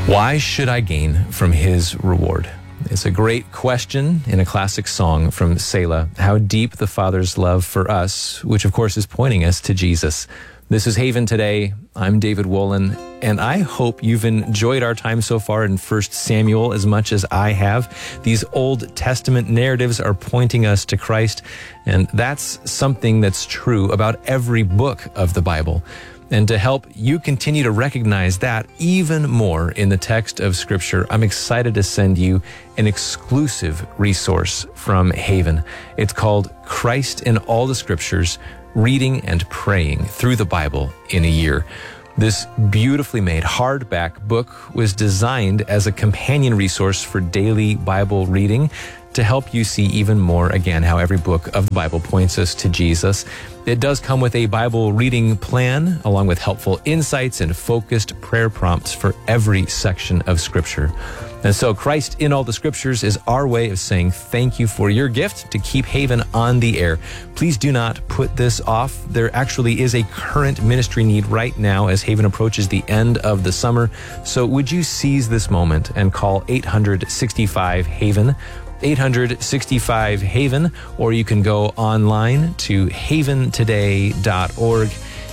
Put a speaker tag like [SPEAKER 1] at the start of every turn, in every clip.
[SPEAKER 1] Why should I gain from his reward? It's a great question in a classic song from Selah, how deep the Father's love for us, which of course is pointing us to Jesus. This is Haven Today. I'm David Wolin, and I hope you've enjoyed our time so far in 1 Samuel as much as I have. These Old Testament narratives are pointing us to Christ, and that's something that's true about every book of the Bible. And to help you continue to recognize that even more in the text of Scripture, I'm excited to send you an exclusive resource from Haven. It's called Christ in All the Scriptures, Reading and Praying Through the Bible in a Year. This beautifully made hardback book was designed as a companion resource for daily Bible reading to help you see even more, again, how every book of the Bible points us to Jesus. It does come with a Bible reading plan, along with helpful insights and focused prayer prompts for every section of Scripture. And so Christ in All the Scriptures is our way of saying thank you for your gift to keep Haven on the air. Please do not put this off. There actually is a current ministry need right now as Haven approaches the end of the summer. So would you seize this moment and call 865-HAVEN, 865-HAVEN, or you can go online to haventoday.org,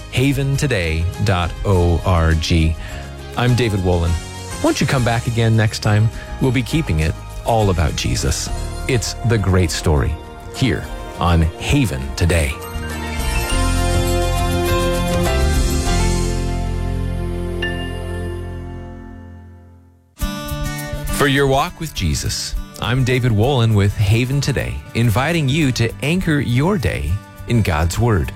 [SPEAKER 1] haventoday.org. I'm David Wolin. Won't you come back again next time? We'll be keeping it all about Jesus. It's the great story here on Haven Today. For your walk with Jesus, I'm David Wolin with Haven Today, inviting you to anchor your day in God's Word.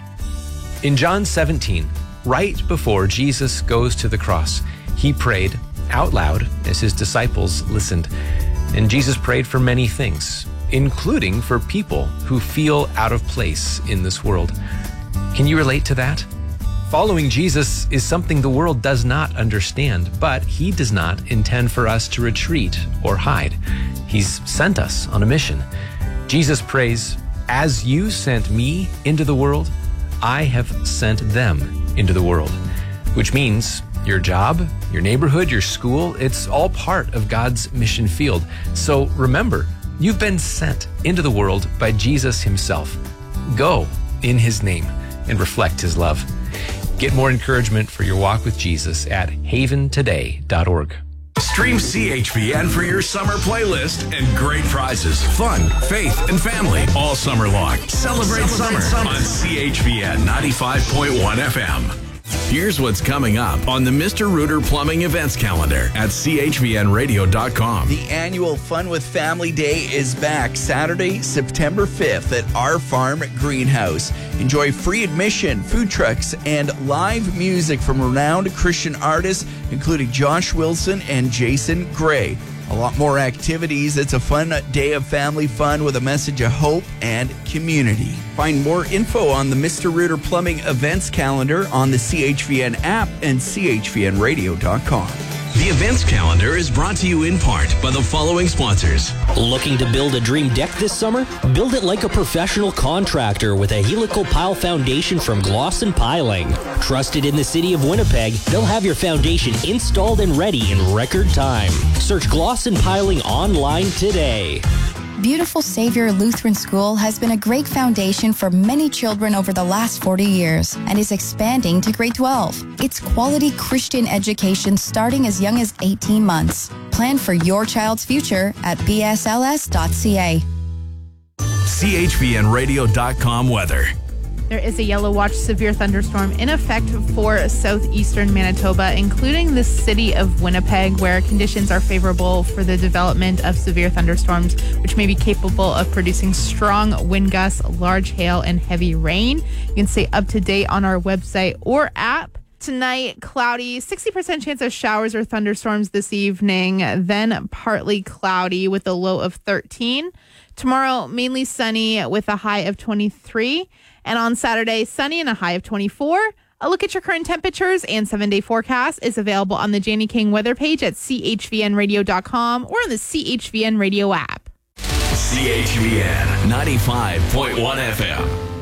[SPEAKER 1] In John 17, right before Jesus goes to the cross, he prayed out loud as his disciples listened. And Jesus prayed for many things, including for people who feel out of place in this world. Can you relate to that? Following Jesus is something the world does not understand, but he does not intend for us to retreat or hide. He's sent us on a mission. Jesus prays, "As you sent me into the world, I have sent them into the world," which means your job, your neighborhood, your school, it's all part of God's mission field. So remember, you've been sent into the world by Jesus himself. Go in his name and reflect his love. Get more encouragement for your walk with Jesus at haventoday.org.
[SPEAKER 2] Stream CHVN for your summer playlist and great prizes, fun, faith, and family all summer long. Celebrate summer on CHVN 95.1 FM. Here's what's coming up on the Mr. Rooter Plumbing events calendar at chvnradio.com.
[SPEAKER 3] The annual Fun with Family Day is back Saturday, September 5th at Our Farm Greenhouse. Enjoy free admission, food trucks, and live music from renowned Christian artists, including Josh Wilson and Jason Gray. A lot more activities. It's a fun day of family fun with a message of hope and community. Find more info on the Mr. Rooter Plumbing events calendar on the CHVN app and chvnradio.com.
[SPEAKER 2] The events calendar is brought to you in part by the following sponsors.
[SPEAKER 4] Looking to build a dream deck this summer? Build it like a professional contractor with a helical pile foundation from Glosson Piling. Trusted in the city of Winnipeg, they'll have your foundation installed and ready in record time. Search Glosson Piling online today.
[SPEAKER 5] Beautiful Savior Lutheran School has been a great foundation for many children over the last 40 years and is expanding to grade 12. It's quality Christian education starting as young as 18 months. Plan for your child's future at bsls.ca.
[SPEAKER 2] chvnradio.com weather.
[SPEAKER 6] There is a yellow watch severe thunderstorm in effect for southeastern Manitoba, including the city of Winnipeg, where conditions are favorable for the development of severe thunderstorms, which may be capable of producing strong wind gusts, large hail, and heavy rain. You can stay up to date on our website or app. Tonight, cloudy, 60% chance of showers or thunderstorms this evening, then partly cloudy with a low of 13. Tomorrow, mainly sunny with a high of 23. And on Saturday, sunny and a high of 24. A look at your current temperatures and 7-day forecast is available on the Janie King weather page at chvnradio.com or on the CHVN Radio app.
[SPEAKER 2] CHVN 95.1 FM.